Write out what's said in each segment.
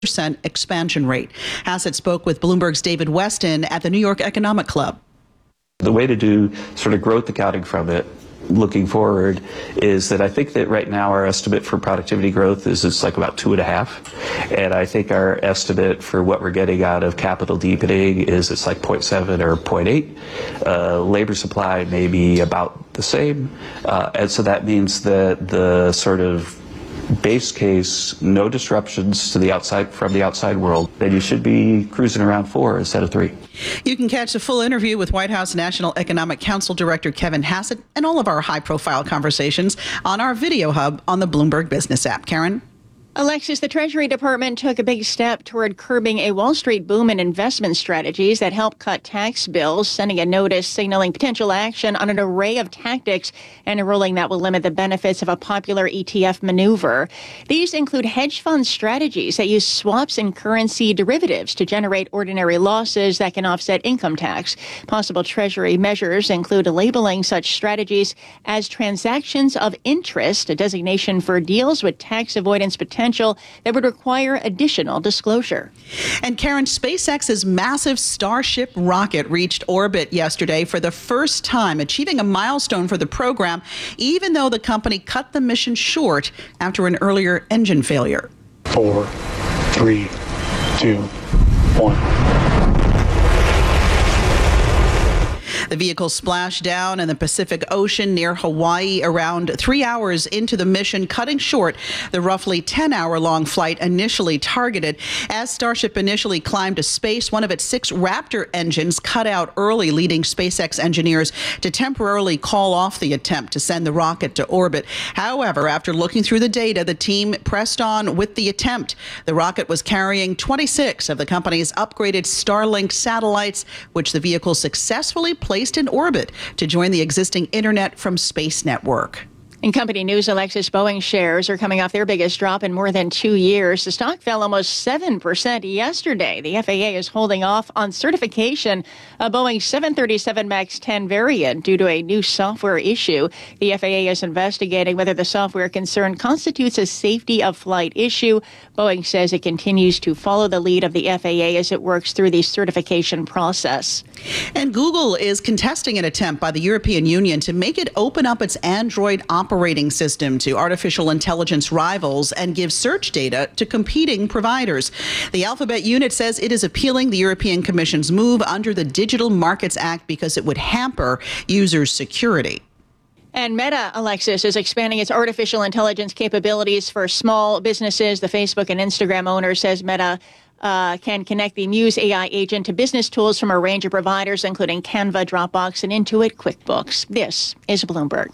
expansion rate. Hassett spoke with Bloomberg's David Weston at the New York Economic Club. The way to do sort of growth accounting from it looking forward is that I think that right now our estimate for productivity growth is it's like about 2.5, and I think our estimate for what we're getting out of capital deepening is it's like 0.7 or 0.8. Labor supply may be about the same, and so that means that the sort of base case, no disruptions to the outside from the outside world, then you should be cruising around 4 instead of 3. You can catch a full interview with White House National Economic Council Director Kevin Hassett and all of our high-profile conversations on our video hub on the Bloomberg Business app. Karen? Alexis, the Treasury Department took a big step toward curbing a Wall Street boom in investment strategies that help cut tax bills, sending a notice signaling potential action on an array of tactics and a ruling that will limit the benefits of a popular ETF maneuver. These include hedge fund strategies that use swaps and currency derivatives to generate ordinary losses that can offset income tax. Possible Treasury measures include labeling such strategies as transactions of interest, a designation for deals with tax avoidance potential that would require additional disclosure. And Karen, SpaceX's massive Starship rocket reached orbit yesterday for the first time, achieving a milestone for the program, even though the company cut the mission short after an earlier engine failure. 4, 3, 2, 1. The vehicle splashed down in the Pacific Ocean near Hawaii around 3 hours into the mission, cutting short the roughly 10-hour-long flight initially targeted. As Starship initially climbed to space, one of its 6 Raptor engines cut out early, leading SpaceX engineers to temporarily call off the attempt to send the rocket to orbit. However, after looking through the data, the team pressed on with the attempt. The rocket was carrying 26 of the company's upgraded Starlink satellites, which the vehicle successfully placed in orbit to join the existing Internet from Space network. In company news, Alexis, Boeing shares are coming off their biggest drop in more than 2 years. The stock fell almost 7% yesterday. The FAA is holding off on certification of Boeing's 737 MAX 10 variant due to a new software issue. The FAA is investigating whether the software concern constitutes a safety of flight issue. Boeing says it continues to follow the lead of the FAA as it works through the certification process. And Google is contesting an attempt by the European Union to make it open up its Android operating system to artificial intelligence rivals and give search data to competing providers. The Alphabet unit says it is appealing the European Commission's move under the Digital Markets Act because it would hamper users' security. And Meta, Alexis, is expanding its artificial intelligence capabilities for small businesses. The Facebook and Instagram owner says Meta can connect the Muse AI agent to business tools from a range of providers, including Canva, Dropbox, and Intuit QuickBooks. This is Bloomberg.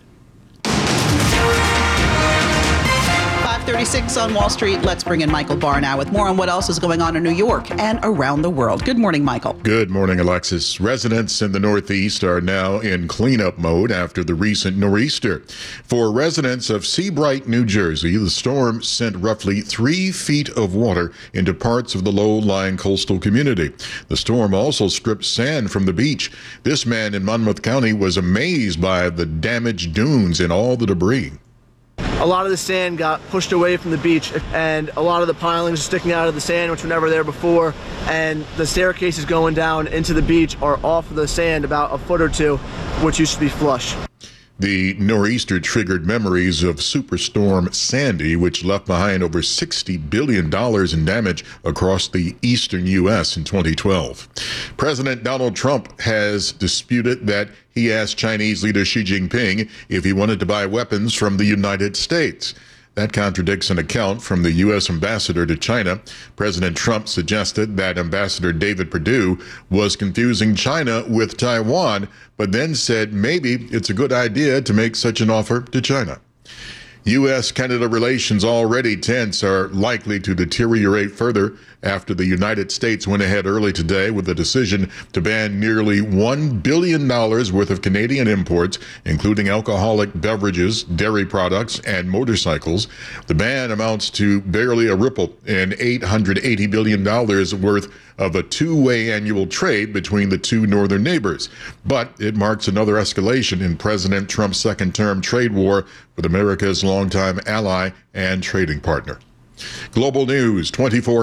5:36 on Wall Street. Let's bring in Michael Barr now with more on what else is going on in New York and around the world. Good morning, Michael. Good morning, Alexis. Residents in the Northeast are now in cleanup mode after the recent nor'easter. For residents of Seabright, New Jersey, the storm sent roughly 3 feet of water into parts of the low-lying coastal community. The storm also stripped sand from the beach. This man in Monmouth County was amazed by the damaged dunes and all the debris. A lot of the sand got pushed away from the beach, and a lot of the pilings are sticking out of the sand, which were never there before, and the staircases going down into the beach are off of the sand about a foot or two, which used to be flush. The nor'easter triggered memories of Superstorm Sandy, which left behind over $60 billion in damage across the eastern U.S. in 2012. President Donald Trump has disputed that he asked Chinese leader Xi Jinping if he wanted to buy weapons from the United States. That contradicts an account from the U.S. ambassador to China. President Trump suggested that Ambassador David Perdue was confusing China with Taiwan, but then said maybe it's a good idea to make such an offer to China. U.S.-Canada relations, already tense, are likely to deteriorate further after the United States went ahead early today with a decision to ban nearly $1 billion worth of Canadian imports, including alcoholic beverages, dairy products, and motorcycles. The ban amounts to barely a ripple in $880 billion worth of a two-way annual trade between the two northern neighbors. But it marks another escalation in President Trump's second-term trade war with America's longtime ally and trading partner. Global News 24